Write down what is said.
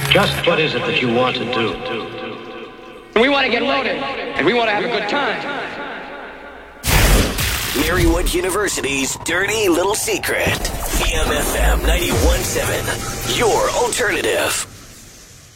Just what is it that you want to do? We want to get loaded, and we want to have a good time. Marywood University's Dirty Little Secret. EMFM 91.7. Your alternative.